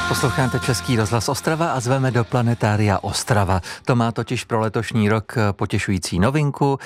Posloucháte Český rozhlas Ostrava a zveme do Planetária Ostrava. To má totiž pro letošní rok potěšující novinku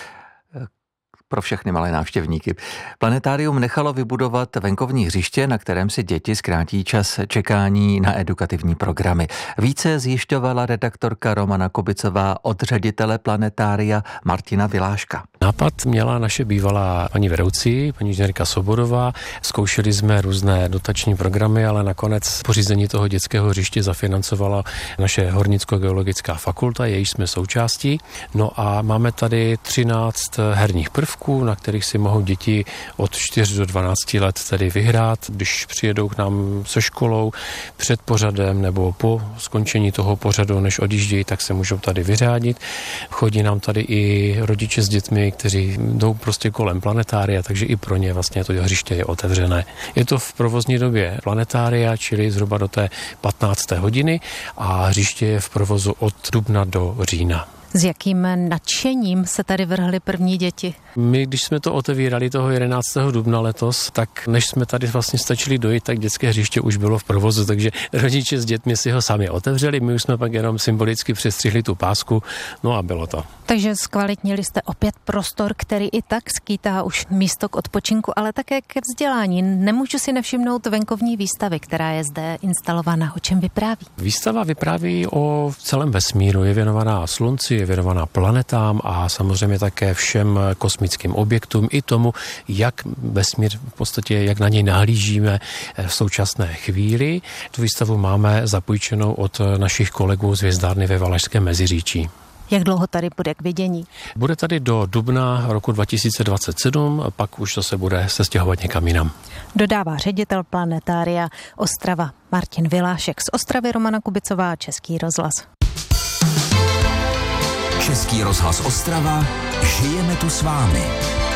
pro všechny malé návštěvníky. Planetárium nechalo vybudovat venkovní hřiště, na kterém si děti zkrátí čas čekání na edukativní programy. Více zjišťovala redaktorka Romana Kubicová od ředitele Planetária Martina Viláška. Nápad měla naše bývalá paní vedoucí, paní inženýrka Sobodová. Zkoušeli jsme různé dotační programy, ale nakonec pořízení toho dětského hřiště zafinancovala naše Hornicko-geologická fakulta, jejíž jsme součástí. No a máme tady 13 herních prvků, na kterých si mohou děti od 4 do 12 let tedy vyhrát, když přijedou k nám se školou před pořadem nebo po skončení toho pořadu, než odjíždějí, tak se můžou tady vyřádit. Chodí nám tady i rodiče s dětmi, kteří jdou prostě kolem planetária, takže i pro ně vlastně to hřiště je otevřené. Je to v provozní době planetária, čili zhruba do té 15. hodiny a hřiště je v provozu od dubna do října. S jakým nadšením se tady vrhly první děti? My, když jsme to otevírali toho 11. dubna letos, tak než jsme tady vlastně stačili dojít, tak dětské hřiště už bylo v provozu, takže rodiče s dětmi si ho sami otevřeli, my už jsme pak jenom symbolicky přestřihli tu pásku, no a bylo to. Takže zkvalitnili jste opět prostor, který i tak skýtá už místo k odpočinku, ale také ke vzdělání. Nemůžu si nevšimnout venkovní výstavy, která je zde instalovaná. O čem vypráví? Výstava vypráví o celém vesmíru, je věnovaná Slunci, je věnovaná planetám a samozřejmě také všem kosmickým objektům i tomu, jak vesmír v podstatě, jak na něj nahlížíme v současné chvíli. Tu výstavu máme zapůjčenou od našich kolegů z Hvězdárny ve Valašském Meziříčí. Jak dlouho tady bude k vidění? Bude tady do dubna roku 2027, a pak už zase bude se stěhovat někam jinam. Dodává ředitel Planetária Ostrava Martin Vilášek. Z Ostravy Romana Kubicová, Český rozhlas. Český rozhlas Ostrava, žijeme tu s vámi.